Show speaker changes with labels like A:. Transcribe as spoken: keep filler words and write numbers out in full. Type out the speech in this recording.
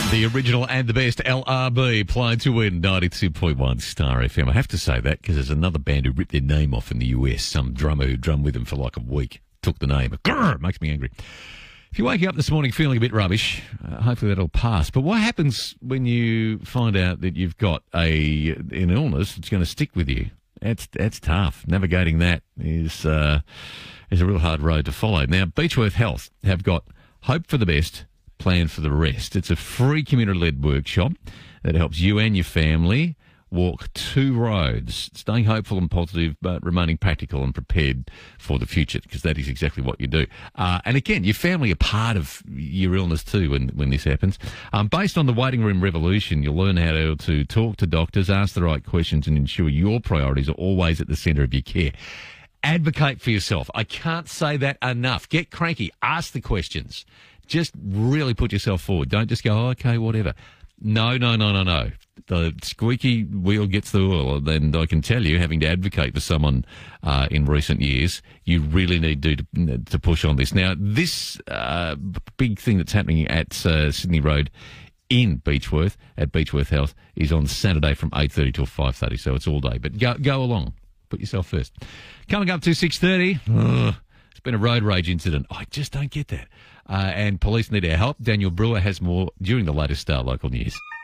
A: The original and the best L R B played to win ninety-two point one Star F M. I have to say that because there's another band who ripped their name off in the U S. Some drummer who drummed with them for like a week took the name. Grrr, makes me angry. If you're waking up this morning feeling a bit rubbish, uh, hopefully that'll pass. But what happens when you find out that you've got a an illness that's going to stick with you? That's that's tough. Navigating that is uh, is a real hard road to follow. Now, Beechworth Health have got Hope for the Best, Plan for the Rest. It's a free community-led workshop that helps you and your family walk two roads, staying hopeful and positive, but remaining practical and prepared for the future, because that is exactly what you do. Uh, and again, your family are part of your illness too when, when this happens. Um, based on the waiting room revolution, you'll learn how to, to talk to doctors, ask the right questions, and ensure your priorities are always at the centre of your care. Advocate for yourself. I can't say that enough. Get cranky. Ask the questions. Just really put yourself forward. Don't just go, oh, okay, whatever. No, no, no, no, no. The squeaky wheel gets the oil. And I can tell you, having to advocate for someone uh, in recent years, you really need to, to push on this. Now, this uh, big thing that's happening at uh, Sydney Road in Beechworth, at Beechworth Health, is on Saturday from eight thirty till five thirty, so it's all day. But go, go along. Put yourself first. Coming up to six thirty, uh, it's been a road rage incident. I just don't get that. Uh, and police need our help. Daniel Brewer has more during the latest Star Local News.